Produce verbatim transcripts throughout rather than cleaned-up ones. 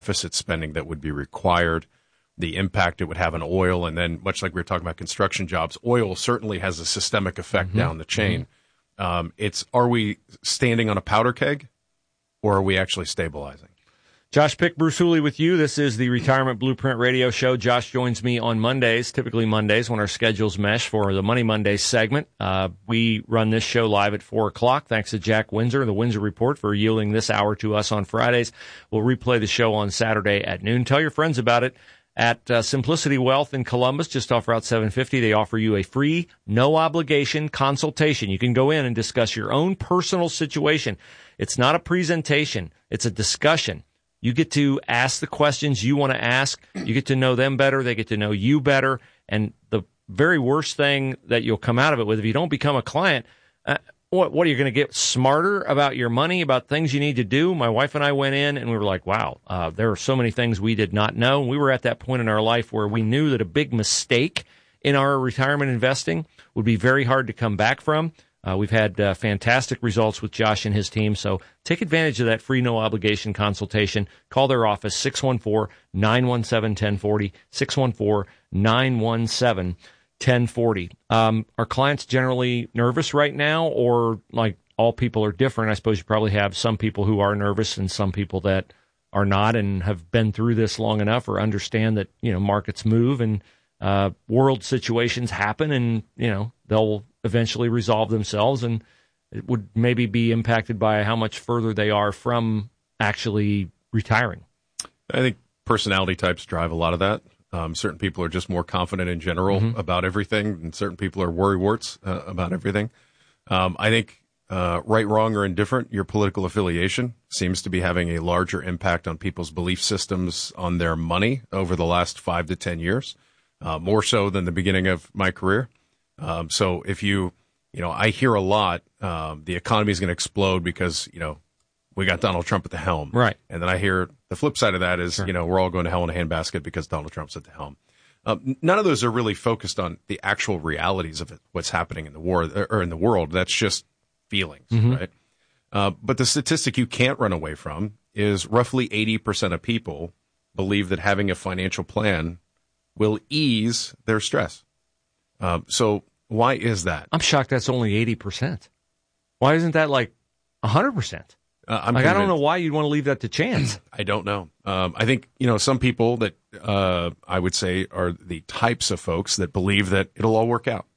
deficit spending that would be required, the impact it would have on oil, and then much like we were talking about construction jobs, oil certainly has a systemic effect mm-hmm. down the chain. Mm-hmm. Um, it's are we standing on a powder keg, or are we actually stabilizing? Josh Pick, Bruce Hooley with you. This is the Retirement Blueprint Radio Show. Josh joins me on Mondays, typically Mondays when our schedules mesh for the Money Monday segment. Uh, we run this show live at four o'clock. Thanks to Jack Windsor, the Windsor Report, for yielding this hour to us on Fridays. We'll replay the show on Saturday at noon. Tell your friends about it. At uh, Simplicity Wealth in Columbus, just off Route seven fifty, they offer you a free, no-obligation consultation. You can go in and discuss your own personal situation. It's not a presentation. It's a discussion. You get to ask the questions you want to ask. You get to know them better. They get to know you better. And the very worst thing that you'll come out of it with, if you don't become a client, uh, what, what are you going to get smarter about your money, about things you need to do? My wife and I went in and we were like, wow, uh, there are so many things we did not know. We were at that point in our life where we knew that a big mistake in our retirement investing would be very hard to come back from. Uh, we've had uh, fantastic results with Josh and his team, so take advantage of that free no-obligation consultation. Call their office, six one four, nine one seven, one zero four zero, six one four, nine one seven, one zero four zero. Um, are clients generally nervous right now, or like all people are different? I suppose you probably have some people who are nervous and some people that are not and have been through this long enough or understand that, you know, markets move and uh, world situations happen and, you know, they'll eventually resolve themselves, and it would maybe be impacted by how much further they are from actually retiring. I think personality types drive a lot of that. Um, certain people are just more confident in general mm-hmm. about everything, and certain people are worrywarts uh, about everything. Um, I think uh, right, wrong, or indifferent, your political affiliation seems to be having a larger impact on people's belief systems on their money over the last five to ten years, uh, more so than the beginning of my career. Um, so if you, you know, I hear a lot, um, the economy is going to explode because, you know, we got Donald Trump at the helm. Right. And then I hear the flip side of that is, sure. you know, we're all going to hell in a handbasket because Donald Trump's at the helm. Um, none of those are really focused on the actual realities of it, what's happening in the war or in the world. That's just feelings, mm-hmm. right? Uh, but the statistic you can't run away from is roughly eighty percent of people believe that having a financial plan will ease their stress. Um, so why is that? I'm shocked that's only eighty percent. Why isn't that like one hundred percent? Uh, I'm like, convinced. I don't know why you'd want to leave that to chance. I don't know. Um, I think, you know, some people that uh, I would say are the types of folks that believe that it'll all work out.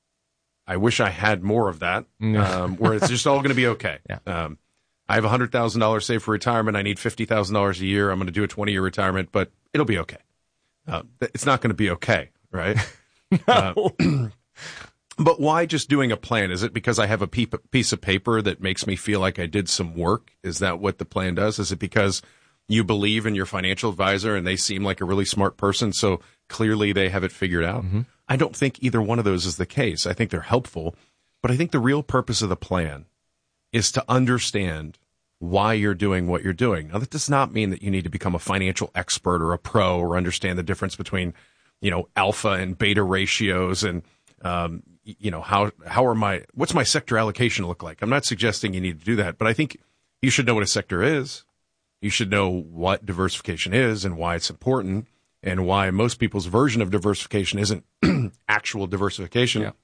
I wish I had more of that, um, where it's just all going to be okay. Yeah. Um, I have one hundred thousand dollars saved for retirement. I need fifty thousand dollars a year. I'm going to do a twenty-year retirement, but it'll be okay. Uh, it's not going to be okay, right? No. Uh, but why just doing a plan? Is it because I have a piece of paper that makes me feel like I did some work? Is that what the plan does? Is it because you believe in your financial advisor and they seem like a really smart person, so clearly they have it figured out? Mm-hmm. I don't think either one of those is the case. I think they're helpful, but I think the real purpose of the plan is to understand why you're doing what you're doing. Now, that does not mean that you need to become a financial expert or a pro or understand the difference between, you know, alpha and beta ratios and, um, you know, how, how are my, what's my sector allocation look like? I'm not suggesting you need to do that, but I think you should know what a sector is. You should know what diversification is and why it's important and why most people's version of diversification isn't actual diversification. Yeah.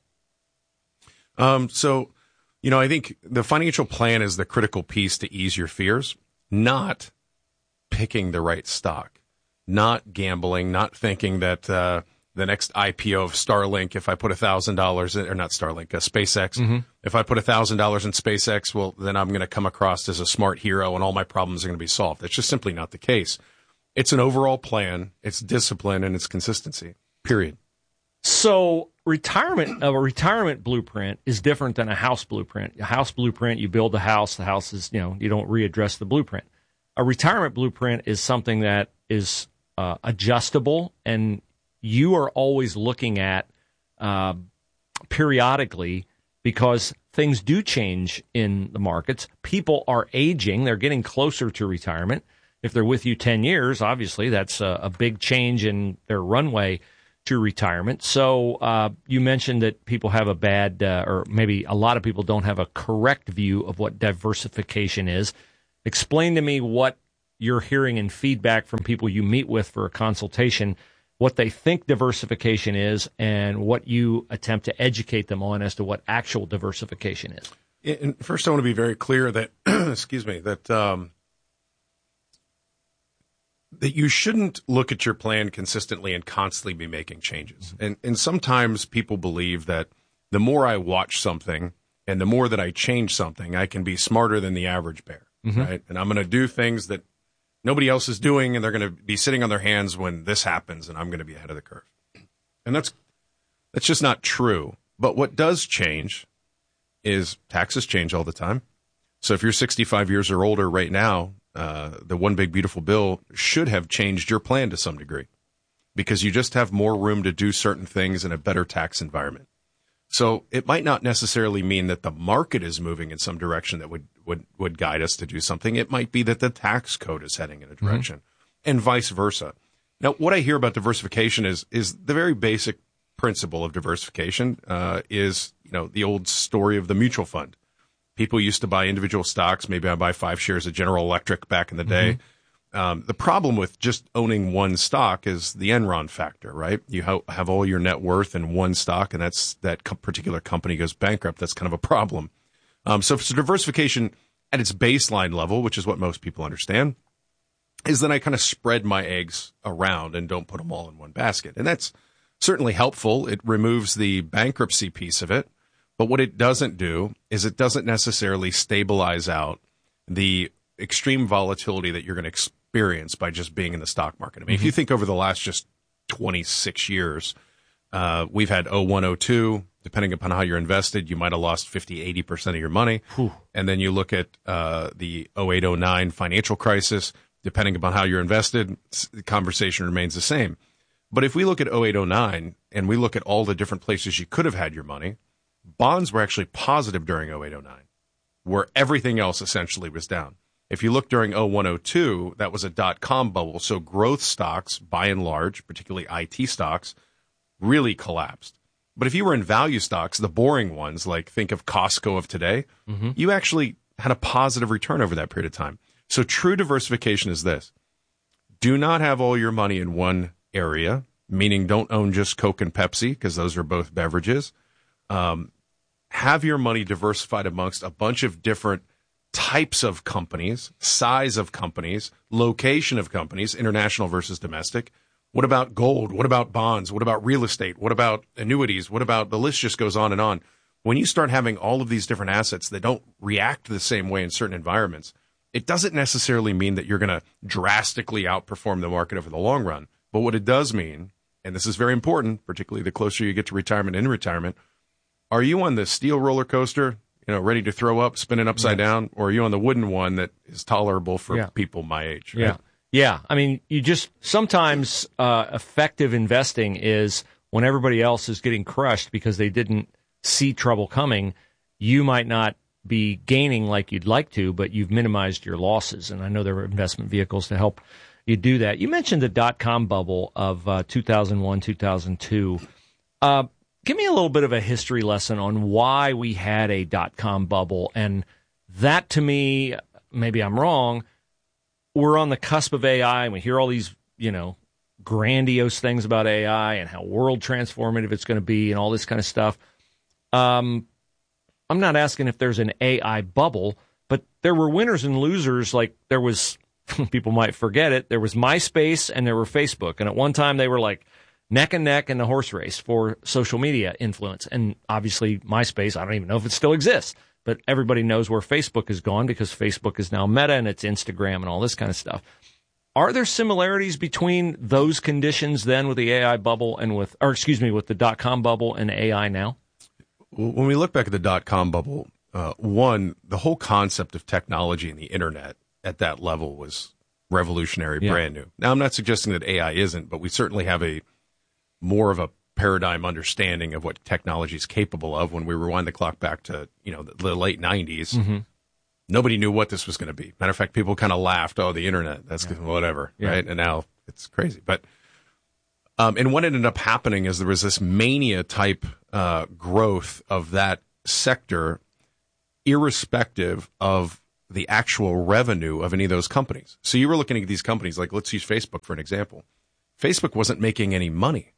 Um, so, you know, I think the financial plan is the critical piece to ease your fears, not picking the right stock, not gambling, not thinking that uh, the next I P O of Starlink, if I put one thousand dollars in, or not Starlink, uh, SpaceX, mm-hmm. if I put one thousand dollars in SpaceX, well, then I'm going to come across as a smart hero and all my problems are going to be solved. That's just simply not the case. It's an overall plan, it's discipline, and it's consistency, period. So retirement, a retirement blueprint is different than a house blueprint. A house blueprint, you build the house, the house is, you know, you don't readdress the blueprint. A retirement blueprint is something that is uh, adjustable, and you are always looking at uh, periodically because things do change in the markets. People are aging. They're getting closer to retirement. If they're with you ten years, obviously that's a, a big change in their runway to retirement. So uh, you mentioned that people have a bad, uh, or maybe a lot of people don't have a correct view of what diversification is. Explain to me what you're hearing in feedback from people you meet with for a consultation, what they think diversification is and what you attempt to educate them on as to what actual diversification is. And first, I want to be very clear that, excuse me, that um, that you shouldn't look at your plan consistently and constantly be making changes. And and sometimes people believe that the more I watch something and the more that I change something, I can be smarter than the average bear, mm-hmm. right? And I'm going to do things that nobody else is doing, and they're going to be sitting on their hands when this happens, and I'm going to be ahead of the curve. And that's that's just not true. But what does change is taxes change all the time. So if you're sixty-five years or older right now, uh, the One Big Beautiful Bill should have changed your plan to some degree because you just have more room to do certain things in a better tax environment. So it might not necessarily mean that the market is moving in some direction that would, would, would guide us to do something. It might be that the tax code is heading in a direction, mm-hmm. and vice versa. Now, what I hear about diversification is is the very basic principle of diversification uh, is, you know, the old story of the mutual fund. People used to buy individual stocks. Maybe I buy five shares of General Electric back in the day. Mm-hmm. Um, the problem with just owning one stock is the Enron factor, right? You ha- have all your net worth in one stock, and that's that co- particular company goes bankrupt. That's kind of a problem. Um, so, so diversification at its baseline level, which is what most people understand, is that I kind of spread my eggs around and don't put them all in one basket. And that's certainly helpful. It removes the bankruptcy piece of it. But what it doesn't do is it doesn't necessarily stabilize out the extreme volatility that you're going to experience by just being in the stock market. I mean, mm-hmm. if you think over the last just twenty-six years, uh, we've had oh one, oh two. Depending upon how you're invested, you might have lost fifty, eighty percent of your money. Whew. And then you look at uh, the oh eight, oh nine financial crisis. Depending upon how you're invested, the conversation remains the same. But if we look at oh eight, oh nine, and we look at all the different places you could have had your money, bonds were actually positive during oh eight, oh nine, where everything else essentially was down. If you look during oh one, oh two, that was a dot-com bubble, so growth stocks, by and large, particularly I T stocks, really collapsed. But if you were in value stocks, the boring ones, like think of Costco of today, mm-hmm. you actually had a positive return over that period of time. So true diversification is this. Do not have all your money in one area, meaning don't own just Coke and Pepsi, because those are both beverages. Um, have your money diversified amongst a bunch of different types of companies, size of companies, location of companies, international versus domestic. What about gold? What about bonds? What about real estate? What about annuities? What about, the list just goes on and on. When you start having all of these different assets that don't react the same way in certain environments, it doesn't necessarily mean that you're going to drastically outperform the market over the long run. But what it does mean, and this is very important, particularly the closer you get to retirement and in retirement, are you on the steel roller coaster, you know, ready to throw up, spinning upside yes. down, or are you on the wooden one that is tolerable for yeah. people my age? Right? Yeah. Yeah. I mean, you just sometimes uh, effective investing is when everybody else is getting crushed because they didn't see trouble coming, you might not be gaining like you'd like to, but you've minimized your losses. And I know there are investment vehicles to help you do that. You mentioned the dot-com bubble of uh, two thousand one, two thousand two. Uh, give me a little bit of a history lesson on why we had a dot-com bubble. And that, to me, maybe I'm wrong, we're on the cusp of A I, and we hear all these, you know, grandiose things about A I and how world transformative it's going to be and all this kind of stuff. Um, I'm not asking if there's an A I bubble, but there were winners and losers. Like there was, people might forget it, there was MySpace and there were Facebook. And at one time they were like neck and neck in the horse race for social media influence. And obviously MySpace, I don't even know if it still exists, but everybody knows where Facebook has gone because Facebook is now Meta and it's Instagram and all this kind of stuff. Are there similarities between those conditions then with the A I bubble and with, or excuse me, with the dot-com bubble and A I now? When we look back at the dot-com bubble, uh, one, the whole concept of technology and the internet at that level was revolutionary, yeah. brand new. Now, I'm not suggesting that A I isn't, but we certainly have a more of a paradigm understanding of what technology is capable of. When we rewind the clock back to, you know, the, the late nineties, mm-hmm. nobody knew what this was going to be. Matter of fact, people kind of laughed, oh, the internet, that's yeah. whatever, yeah. right? And now it's crazy. But um, and what ended up happening is there was this mania type uh, growth of that sector, irrespective of the actual revenue of any of those companies. So you were looking at these companies, like let's use Facebook for an example. Facebook wasn't making any money.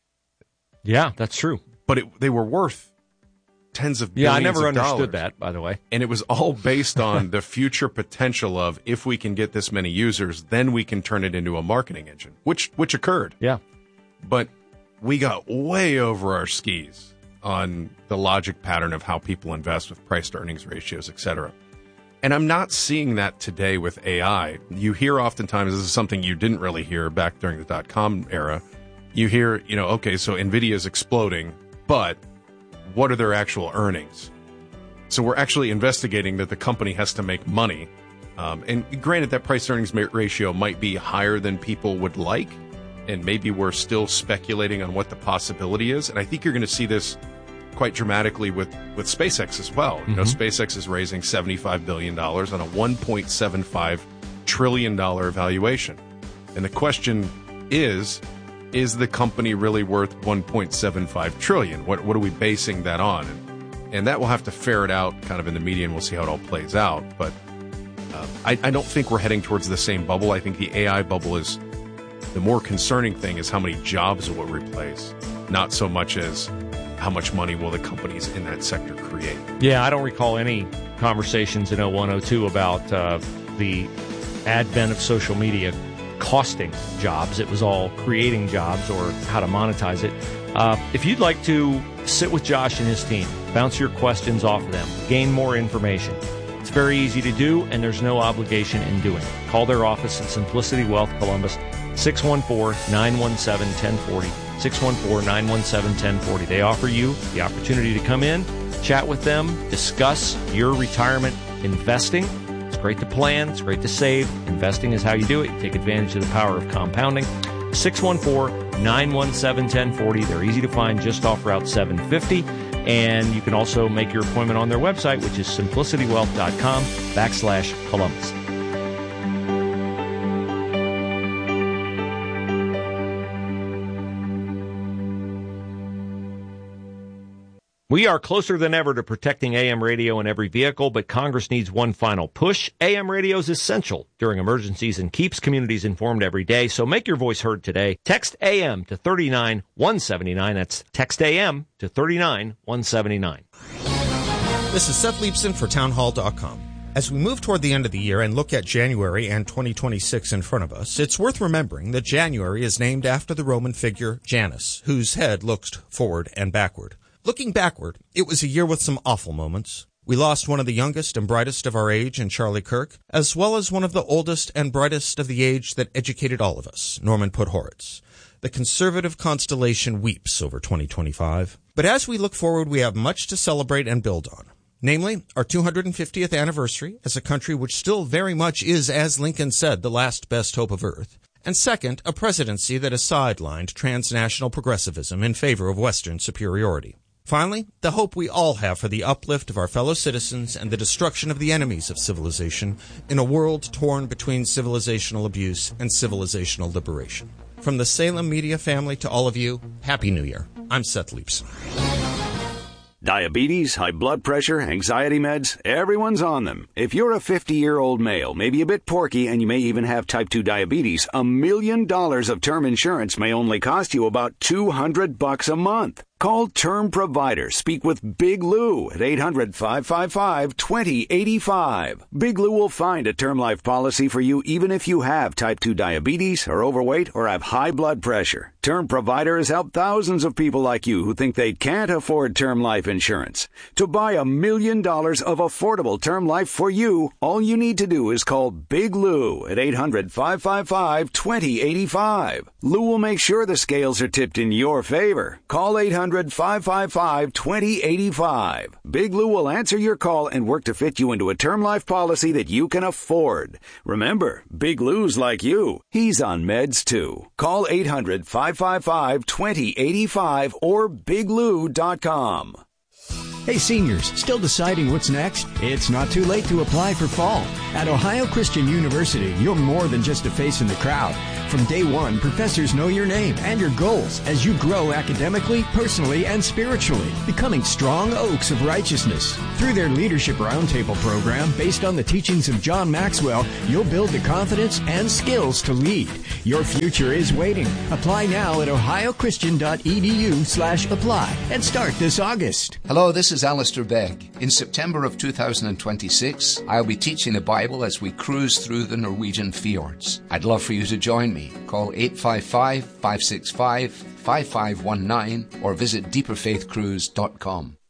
Yeah, that's true. But it, they were worth tens of billions Yeah, I never of understood dollars. that, by the way. And it was all based on the future potential of if we can get this many users, then we can turn it into a marketing engine, which which occurred. Yeah. But we got way over our skis on the logic pattern of how people invest with price to earnings ratios, et cetera. And I'm not seeing that today with A I. You hear oftentimes, this is something you didn't really hear back during the dot-com era. You hear, you know, okay, so NVIDIA is exploding, but what are their actual earnings? So we're actually investigating that the company has to make money. Um, and granted, that price earnings ratio might be higher than people would like, and maybe we're still speculating on what the possibility is. And I think you're going to see this quite dramatically with, with SpaceX as well. Mm-hmm. You know, SpaceX is raising seventy-five billion dollars on a one point seven five trillion dollars valuation. And the question is, is the company really worth one point seven five trillion dollars? What, what are we basing that on? And, and that we'll have to ferret out kind of in the media, and we'll see how it all plays out. But uh, I, I don't think we're heading towards the same bubble. I think the A I bubble is, the more concerning thing is how many jobs it will replace, not so much as how much money will the companies in that sector create. Yeah, I don't recall any conversations in oh one oh two about uh, the advent of social media costing jobs. It was all creating jobs or how to monetize it. Uh, if you'd like to sit with Josh and his team, bounce your questions off of them, gain more information, it's very easy to do, and there's no obligation in doing it. Call their office at Simplicity Wealth Columbus, six one four, nine one seven, one zero four zero, six one four, nine one seven, one zero four zero. They offer you the opportunity to come in, chat with them, discuss your retirement investing. It's great to plan. It's great to save. Investing is how you do it. You take advantage of the power of compounding. six one four, nine one seven, one zero four zero. They're easy to find just off Route seven fifty. And you can also make your appointment on their website, which is simplicitywealth.com backslash Columbus. We are closer than ever to protecting A M radio in every vehicle, but Congress needs one final push. A M radio is essential during emergencies and keeps communities informed every day, so make your voice heard today. Text A M to three nine one seven nine. That's text A M to three nine one seven nine. This is Seth Leibson for townhall dot com. As we move toward the end of the year and look at January and twenty twenty-six in front of us, it's worth remembering that January is named after the Roman figure Janus, whose head looked forward and backward. Looking backward, it was a year with some awful moments. We lost one of the youngest and brightest of our age in Charlie Kirk, as well as one of the oldest and brightest of the age that educated all of us, Norman Podhoretz. The conservative constellation weeps over twenty twenty-five. But as we look forward, we have much to celebrate and build on. Namely, our two hundred fiftieth anniversary as a country which still very much is, as Lincoln said, the last best hope of Earth. And second, a presidency that has sidelined transnational progressivism in favor of Western superiority. Finally, the hope we all have for the uplift of our fellow citizens and the destruction of the enemies of civilization in a world torn between civilizational abuse and civilizational liberation. From the Salem Media family to all of you, Happy New Year. I'm Seth Leibson. Diabetes, high blood pressure, anxiety meds, everyone's on them. If you're a fifty-year-old male, maybe a bit porky, and you may even have type two diabetes, a million dollars of term insurance may only cost you about two hundred bucks a month. Call Term Provider. Speak with Big Lou at eight hundred, five five five, two zero eight five. Big Lou will find a term life policy for you even if you have type two diabetes, are overweight, or have high blood pressure. Term Provider has helped thousands of people like you who think they can't afford term life insurance. To buy a million dollars of affordable term life for you, all you need to do is call Big Lou at eight hundred, five five five, two zero eight five. Lou will make sure the scales are tipped in your favor. Call eight hundred, five five five, two zero eight five. Big Lou will answer your call and work to fit you into a term life policy that you can afford. Remember, Big Lou's like you. He's on meds too. Call eight hundred, five five five, two zero eight five or big lou dot com. Hey seniors, still deciding what's next? It's not too late to apply for fall. At Ohio Christian University, you're more than just a face in the crowd. From day one, professors know your name and your goals as you grow academically, personally, and spiritually, becoming strong oaks of righteousness. Through their Leadership Roundtable program, based on the teachings of John Maxwell, you'll build the confidence and skills to lead. Your future is waiting. Apply now at ohiochristian.edu slash apply and start this August. Hello, this is Alistair Begg. In September of two thousand twenty-six, I'll be teaching the Bible as we cruise through the Norwegian fjords. I'd love for you to join me. Call eight five five, five six five, five five one nine or visit deeper faith cruise dot com.